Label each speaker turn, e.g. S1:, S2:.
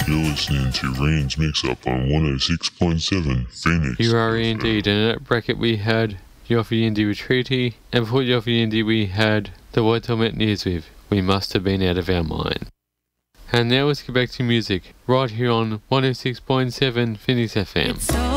S1: You're listening to Rain's Mix-Up on 106.7 Phoenix.
S2: You are indeed. In that bracket we had Yoffie Indy with Treaty, and before Yoffie Indy we had the White Helmet Nears with We Must Have Been Out of Our Mind. And now let's get back to music, right here on 106.7 Phoenix FM.